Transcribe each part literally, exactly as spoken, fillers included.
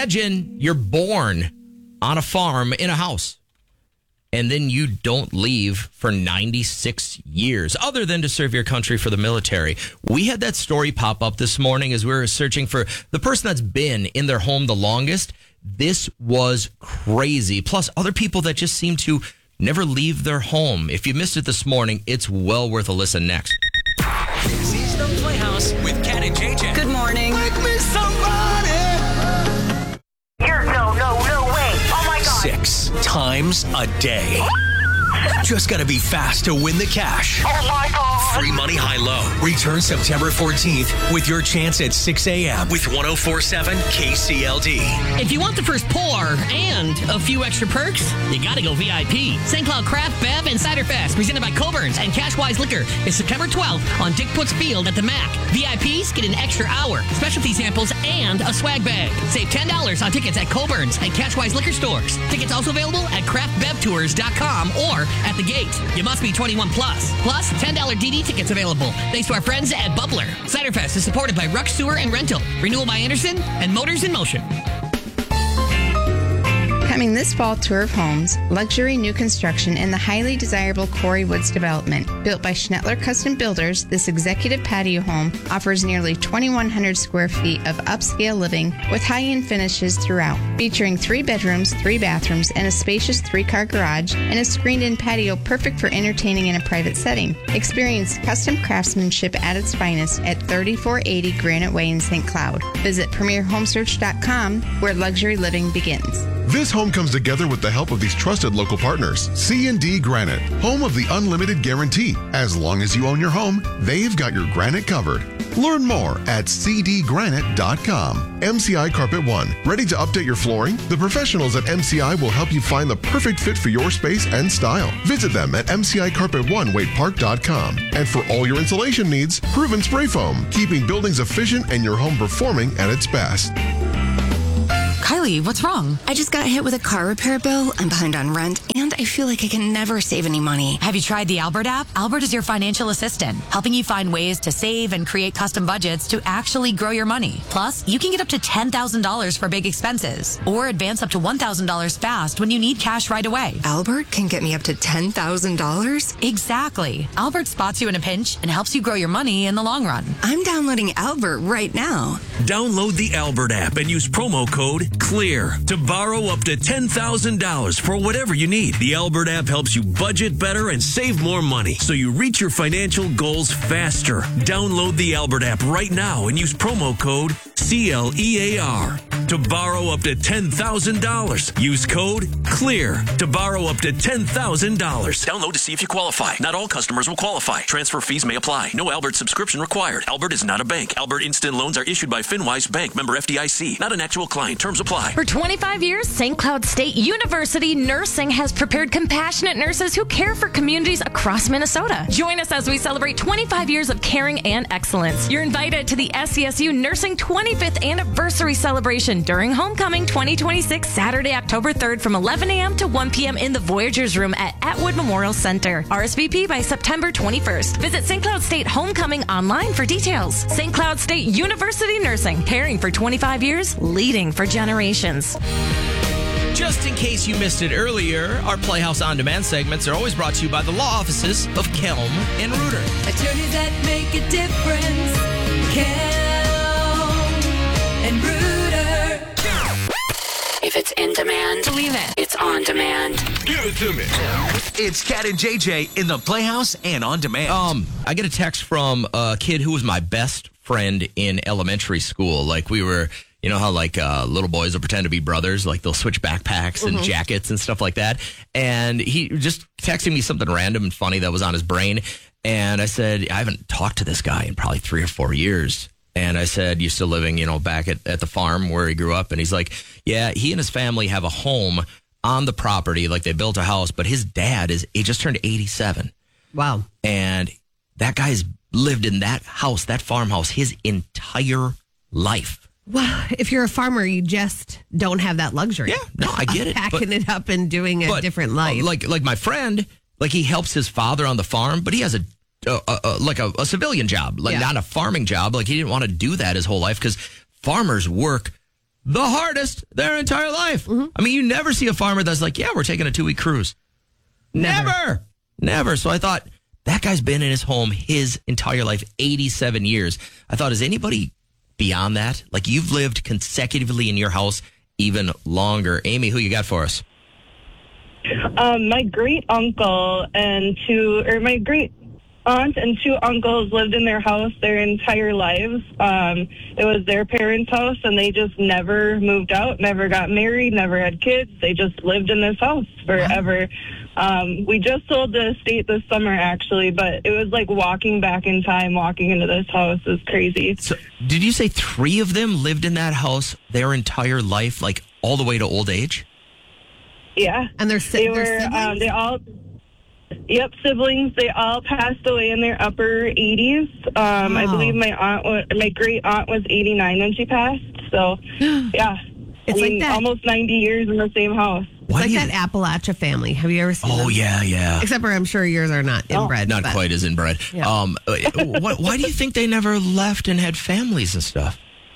Imagine you're born on a farm in a house, and then you don't leave for ninety-six years, other than to serve your country for the military. We had that story pop up this morning as we were searching for the person that's been in their home the longest. This was crazy. Plus, other people that just seem to never leave their home. If you missed it this morning, it's well worth a listen next. This is the Playhouse with Kat and J J. Good morning. Make me somebody. You're no, no, no way. Oh, my God. Six times a day. Just gotta be fast to win the cash. Oh, my God. Free money high-low. Return September fourteenth with your chance at six a.m. with one oh four point seven K C L D. If you want the first pour and a few extra perks, you gotta go V I P. Saint Cloud Craft, Bev, and Cider Fest, presented by Coburn's and Cashwise Liquor, is September twelfth on Dick Putz Field at the M A C. V I Ps get an extra hour, specialty samples, and a swag bag. Save ten dollars on tickets at Coburn's and Cashwise Liquor stores. Tickets also available at craft bev tours dot com or at the gate. You must be twenty-one plus. Plus, ten dollars D D tickets available. Thanks to our friends at Bubbler. Ciderfest is supported by Ruck Sewer and Rental, Renewal by Anderson, and Motors in Motion. Coming this fall, Tour of Homes, luxury new construction in the highly desirable Quarry Woods development. Built by Schnettler Custom Builders, this executive patio home offers nearly twenty-one hundred square feet of upscale living with high-end finishes throughout. Featuring three bedrooms, three bathrooms, and a spacious three-car garage, and a screened-in patio perfect for entertaining in a private setting. Experience custom craftsmanship at its finest at thirty-four eighty Granite Way in Saint Cloud. Visit premier home search dot com, where luxury living begins. This home comes together with the help of these trusted local partners. C and D Granite, home of the unlimited guarantee. As long as you own your home, they've got your granite covered. Learn more at c d granite dot com. M C I Carpet One, ready to update your flooring? The professionals at M C I will help you find the perfect fit for your space and style. Visit them at m c i carpet one wade park dot com. And for all your insulation needs, Proven Spray Foam, keeping buildings efficient and your home performing at its best. Kylie, what's wrong? I just got hit with a car repair bill. I'm behind on rent, and I feel like I can never save any money. Have you tried the Albert app? Albert is your financial assistant, helping you find ways to save and create custom budgets to actually grow your money. Plus, you can get up to ten thousand dollars for big expenses, or advance up to one thousand dollars fast when you need cash right away. Albert can get me up to ten thousand dollars? Exactly. Albert spots you in a pinch and helps you grow your money in the long run. I'm downloading Albert right now. Download the Albert app and use promo code CLEAR to borrow up to ten thousand dollars for whatever you need. The Albert app helps you budget better and save more money so you reach your financial goals faster. Download the Albert app right now and use promo code C L E A R to borrow up to ten thousand dollars. Use code CLEAR to borrow up to ten thousand dollars. Download to see if you qualify. Not all customers will qualify. Transfer fees may apply. No Albert subscription required. Albert is not a bank. Albert Instant Loans are issued by FinWise Bank, member F D I C. Not an actual client. Terms apply. For twenty-five years, Saint Cloud State University Nursing has prepared compassionate nurses who care for communities across Minnesota. Join us as we celebrate twenty-five years of caring and excellence. You're invited to the S C S U Nursing twenty-fifth Anniversary Celebration during Homecoming twenty twenty-six, Saturday, October third from eleven a.m. to one p.m. in the Voyagers Room at Atwood Memorial Center. R S V P by September twenty-first. Visit Saint Cloud State Homecoming online for details. Saint Cloud State University Nursing, caring for twenty-five years, leading for generations. Just in case you missed it earlier, our Playhouse On Demand segments are always brought to you by the law offices of Kelm and Reuter. Attorneys that make a difference. Kelm and Reuter. If it's in demand, believe it. It's on demand. Give it to me. It's Kat and J J in the Playhouse and on demand. Um, I get a text from a kid who was my best friend in elementary school. Like we were... You know how, like, uh, little boys will pretend to be brothers? Like, they'll switch backpacks and mm-hmm. jackets and stuff like that. And he just texted me something random and funny that was on his brain. And I said, I haven't talked to this guy in probably three or four years. And I said, you still living, you know, back at, at the farm where he grew up? And he's like, yeah, he and his family have a home on the property. Like, they built a house. But his dad, is he just turned eighty-seven. Wow. And that guy's lived in that house, that farmhouse, his entire life. Well, if you're a farmer, you just don't have that luxury. Yeah, no, I get it. Packing but, it up and doing a but, different life. Like like my friend, like he helps his father on the farm, but he has a, a, a, a like a, a civilian job, like yeah. not a farming job. Like he didn't want to do that his whole life because farmers work the hardest their entire life. Mm-hmm. I mean, you never see a farmer that's like, yeah, we're taking a two-week cruise. Never. Never. Never. So I thought, that guy's been in his home his entire life, eighty-seven years. I thought, is anybody beyond that? Like, you've lived consecutively in your house even longer. Amy, who you got for us? Um, my great uncle and two, or my great aunt and two uncles lived in their house their entire lives. Um, it was their parents' house, and they just never moved out, never got married, never had kids. They just lived in this house forever. Um, we just sold the estate this summer, actually, but it was like walking back in time, walking into this house is crazy. So, did you say three of them lived in that house their entire life, like all the way to old age? Yeah. And they're, they they're were, siblings? um, they all, yep, siblings. They all passed away in their upper eighties. Um, I Wow. believe my aunt, was, my great aunt was eighty-nine when she passed. So, yeah. It's I like mean, that. almost ninety years in the same house. It's like that Appalachia family. Have you ever seen Oh, them? yeah, yeah. Except for I'm sure yours are not inbred. Not but- quite as inbred. Yeah. Um, why, why do you think they never left and had families and stuff?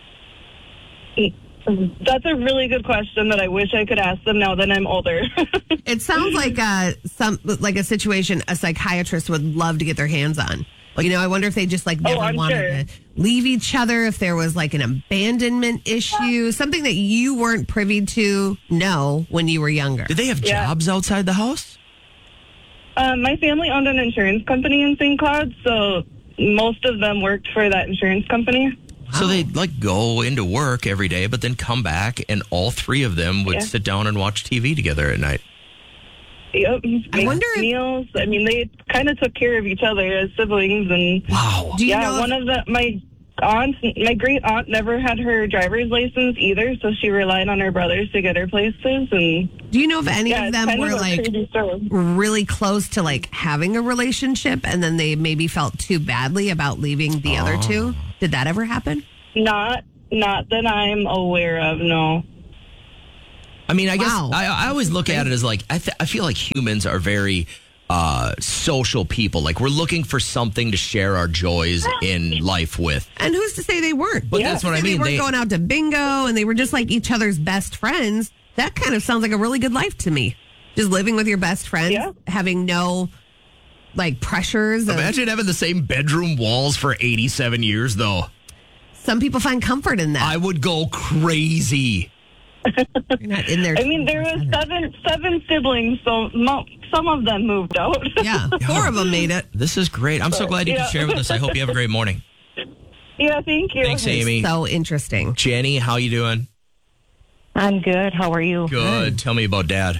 That's a really good question that I wish I could ask them now that I'm older. It sounds like a some like a situation a psychiatrist would love to get their hands on. You know, I wonder if they just like never Oh, I'm wanted sure. to leave each other, if there was like an abandonment issue, something that you weren't privy to know when you were younger. Did they have Yeah. jobs outside the house? Um, my family owned an insurance company in Saint Cloud, so most of them worked for that insurance company. So they'd like go into work every day, but then come back, and all three of them would Yeah. sit down and watch T V together at night. Yep. I Make wonder if- meals. I mean, they kind of took care of each other as siblings, and Wow. Do you yeah, know if- one of the my aunts, my great aunt, never had her driver's license either, so she relied on her brothers to get her places. And Do you know if any yeah, of it's them kind were of a like crazy story. really close to like having a relationship and then they maybe felt too badly about leaving the other two? Did that ever happen? Not, not that I'm aware of. No. I mean, I guess Wow. I, I always look at it as like I, th- I feel like humans are very uh, social people. Like we're looking for something to share our joys in life with. And who's to say they weren't? But that's what I Say mean. They weren't They- going out to bingo and they were just like each other's best friends. That kind of sounds like a really good life to me. Just living with your best friends, Yeah. having no like pressures. Of, Imagine having the same bedroom walls for eighty-seven years, though. some people find comfort in that. I would go crazy. You're not in there. I mean, there was seven seven siblings, so mo- some of them moved out. Yeah, four of them made it. This is great. I'm so glad you Yeah. could share with us. I hope you have a great morning. Yeah, thank you. Thanks, Amy. So interesting. Jenny, how you doing? I'm good. How are you? Good. Tell me about Dad.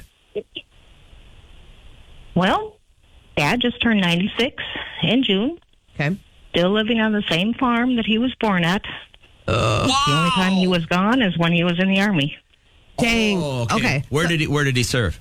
Well, Dad just turned ninety-six in June. Okay. Still living on the same farm that he was born at. Uh, The only time he was gone is when he was in the Army. Dang. Oh, okay. Where did he Where did he serve?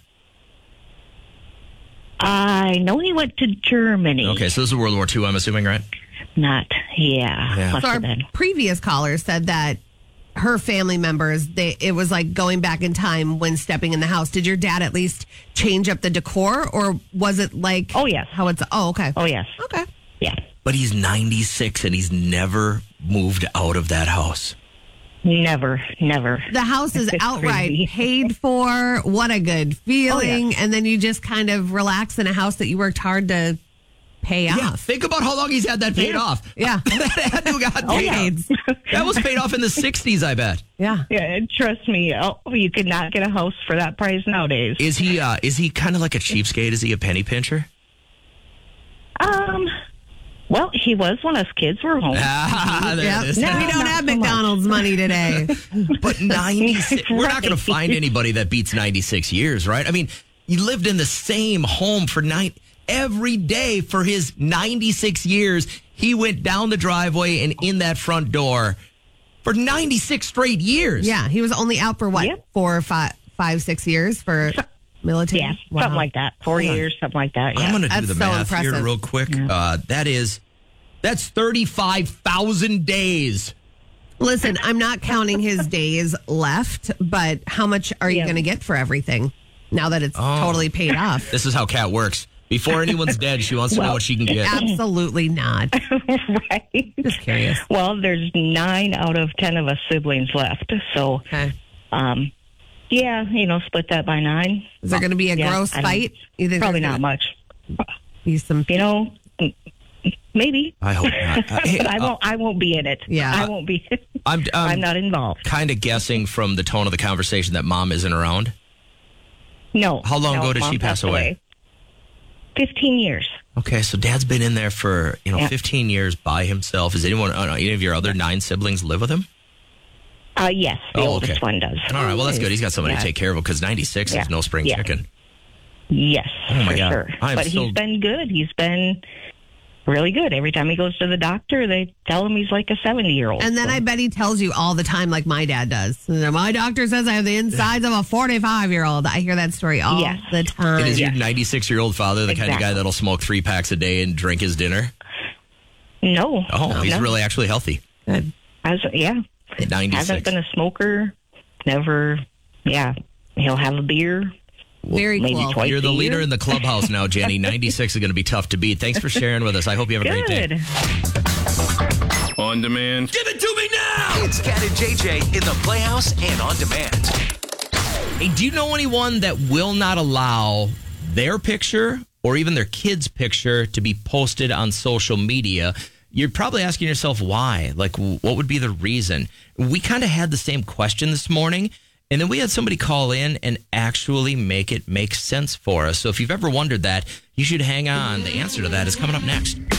I know he went to Germany. Okay, so this is World War Two, I'm assuming, right? Not, yeah. Yeah. Must So our have been. previous caller said that her family members, they it was like going back in time when stepping in the house. Did your dad at least change up the decor, or was it like? Oh, yes. How it's? Oh, okay. Oh, yes. Okay. Yeah. But he's ninety-six and he's never moved out of that house. Never, never. The house is It's outright crazy. paid for. What a good feeling! Oh, yes. And then you just kind of relax in a house that you worked hard to pay Yeah, off. think about how long he's had that paid Yeah. off. Yeah. that had to have got Oh, paid yeah. off. That was paid off in the sixties, I bet. Yeah. Yeah, and trust me, oh, you could not get a house for that price nowadays. Is he uh, is he kind of like a cheapskate? Is he a penny pincher? Um, well, he was when us kids were home. Ah, there Yep. it is. No, we don't not have so much. McDonald's money today. But ninety-six, we're not going to Right. find anybody that beats ninety-six years, right? I mean, you lived in the same home for nine every day for his ninety-six years. He went down the driveway and in that front door for ninety-six straight years. Yeah, he was only out for what, Yep. four or five, five, six years for military. Yeah, Wow. something like that. Four Hold on. years, something like that. Yeah. I'm going to do That's the so math here impressive. real quick. Uh, that is, that's thirty-five thousand days. Listen, I'm not counting his days left, but how much are you Yeah. going to get for everything now that it's Oh. totally paid off? This is how Cat works. Before anyone's dead, she wants to Well, know what she can get. Absolutely not. Right. Just curious. Well, there's nine out of ten of us siblings left. So, Okay. um, yeah, you know, split that by nine. Is there going to be a Yeah, gross I don't- fight? You think Probably there's not gonna much. Be some. You know, m- maybe. I hope not. Uh, hey, But I uh, won't. I won't be in it. Yeah. I won't be. I'm, I'm, I'm not involved. kind of guessing from the tone of the conversation that mom isn't around. No. How long no, ago did Mom she pass passed away? Fifteen years. Okay, so dad's been in there for, you know, Yeah. fifteen years by himself. Is anyone, uh, any of your other nine siblings live with him? Uh, yes, the Oh, oldest okay. one does. All right, well, that's good. He's got somebody Yeah. to take care of him because ninety-six Yeah. is no spring Yeah. chicken. Yes, Oh, my for God. sure. I am But so- he's been good. He's been really good. Every time he goes to the doctor, they tell him he's like a seventy-year-old. And then I bet he tells you all the time, like my dad does. My doctor says I have the insides of a forty-five-year-old. I hear that story all Yes. the time. And is your ninety-six-year-old father the kind of guy Exactly. that'll smoke three packs a day and drink his dinner? No. Oh, he's no. really actually healthy. Good. Has, yeah. At ninety-six. Hasn't been a smoker. Never. Yeah. He'll have a beer. Very maybe cool. twice You're the a leader year. in the clubhouse now, Jenny. ninety-six is going to be tough to beat. Thanks for sharing with us. I hope you have a great day. Good. On demand. Give it to me now! It's Cat and J J in the Playhouse and on demand. Hey, do you know anyone that will not allow their picture or even their kid's picture to be posted on social media? You're probably asking yourself why. Like, what would be the reason? We kind of had the same question this morning, and then we had somebody call in and actually make it make sense for us. So if you've ever wondered that, you should hang on. The answer to that is coming up next.